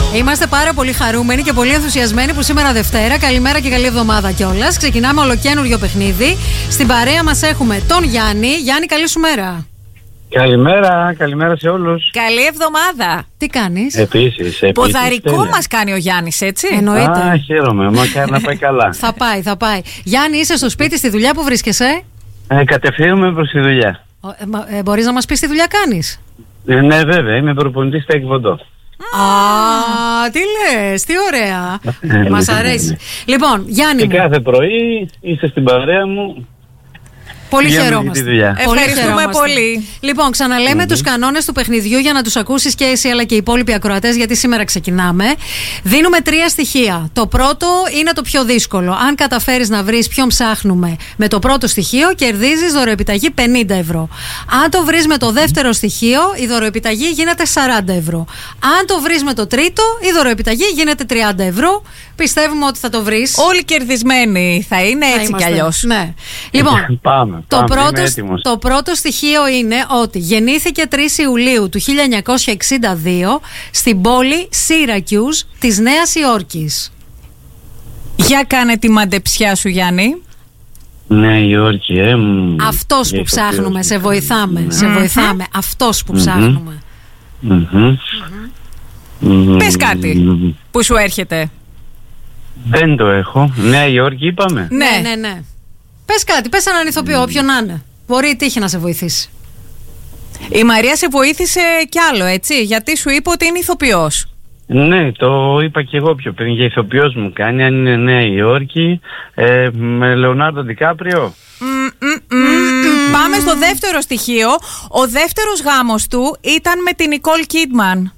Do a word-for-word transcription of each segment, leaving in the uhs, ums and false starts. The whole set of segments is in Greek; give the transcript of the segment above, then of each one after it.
Είμαστε πάρα πολύ χαρούμενοι και πολύ ενθουσιασμένοι που σήμερα Δευτέρα. Καλημέρα και καλή εβδομάδα κιόλας. Ξεκινάμε ολοκαίνουργιο παιχνίδι. Στην παρέα μας έχουμε τον Γιάννη. Γιάννη, καλή σου μέρα. Καλημέρα, καλημέρα σε όλους. Καλή εβδομάδα. Τι κάνεις? Επίσης, επίσης. Ποδαρικό μας κάνει ο Γιάννης, έτσι. Εννοείται. Α, χαίρομαι, μακάρι να πάει καλά. Θα πάει, θα πάει. Γιάννη, είσαι στο σπίτι, στη δουλειά που βρίσκεσαι? Ε, κατευθύνομαι προς τη δουλειά. Ε, ε, μπορείς να μας πεις τι δουλειά κάνεις? Ε, ναι, βέβαια, είμαι προπονητής στα εκβοντό. Α, τι λες, τι ωραία. Ε, Μας ναι, αρέσει. ναι. Λοιπόν, Γιάννη Και μου, κάθε πρωί είστε στην παρέα μου. πολύ Πηγαίνουμε χαιρόμαστε. για τη δουλειά. Πολύ Ευχαριστούμε χαιρόμαστε. πολύ. Λοιπόν, ξαναλέμε τους κανόνες του παιχνιδιού για να τους ακούσεις και εσύ αλλά και οι υπόλοιποι ακροατές, γιατί σήμερα ξεκινάμε. Δίνουμε τρία στοιχεία. Το πρώτο είναι το πιο δύσκολο. Αν καταφέρεις να βρεις ποιον ψάχνουμε με το πρώτο στοιχείο, κερδίζεις δωροεπιταγή πενήντα ευρώ. Αν το βρεις με το δεύτερο στοιχείο, η δωροεπιταγή γίνεται σαράντα ευρώ. Αν το βρεις με το τρίτο, η δωροεπιταγή γίνεται τριάντα ευρώ. Πιστεύουμε ότι θα το βρεις. Όλοι κερδισμένοι θα είναι, Θα έτσι κι είμαστε. αλλιώς. Ναι. Λοιπόν, Πάμε, το, πάμε, πρώτο, είμαι έτοιμος. το πρώτο στοιχείο είναι ότι γεννήθηκε τρεις Ιουλίου του χίλια εννιακόσια εξήντα δύο στην πόλη Syracuse της Νέας Υόρκης. Για κάνε τη μαντεψιά σου, Γιάννη. Νέα Υόρκη, ε. μ, Αυτός που για ψάχνουμε, ηθοποιός. σε βοηθάμε, Ναι. σε βοηθάμε. Αυτός που Μμμ. ψάχνουμε. Μμμ. Μμμ. Πες κάτι που σου έρχεται. Δεν το έχω. Νέα Υόρκη είπαμε. Ναι, ναι, ναι. Πες κάτι, πες έναν ηθοποιό, όποιον να είναι. Μπορεί η τύχη να σε βοηθήσει. Η Μαρία σε βοήθησε κι άλλο, έτσι, γιατί σου είπε ότι είναι ηθοποιός. Ναι, το είπα και εγώ πιο πριν. Για ηθοποιός μου κάνει, αν είναι Νέα Υόρκη, ε, με Λεωνάρντο Ντικάπριο. Μ, μ, μ. Πάμε στο δεύτερο στοιχείο. Ο δεύτερος γάμος του ήταν με την Νικόλ Κίτμαν.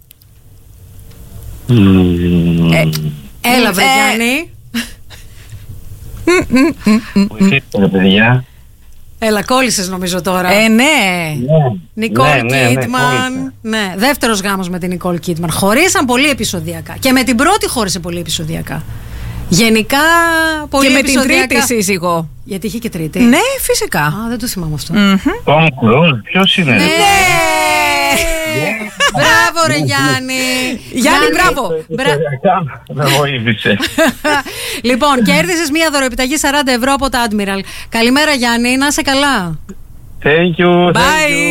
Ε, Έλα βρε Ε, Γιάννη. Βοηθήστε ρε παιδιά. Έλα, κόλλησες νομίζω τώρα. Ε, ναι. Νικόλ Ναι, ναι, ναι, Κίτμαν. κόλλησα. Ναι, δεύτερος γάμος με την Νικόλ Κίτμαν. Χωρίσαν πολύ επεισοδιακά. Και με την πρώτη χώρισε πολύ επεισοδιακά. Γενικά πολύ Και με την επεισοδιακά. τρίτη σύζυγο. Γιατί είχε και τρίτη. Ναι, φυσικά. Α, δεν το θυμάμαι αυτό. Μμμ. Tom Cruise, ποιος είναι? Ναι. ρε? Μπράβο ρε Γιάννη. Γιάννη, μπράβο. Μπρα- Με βοήθησε. Λοιπόν, κέρδισες μία δωροεπιταγή σαράντα ευρώ από τα Admiral. Καλημέρα Γιάννη, να είσαι καλά. Thank you, thank Bye. you.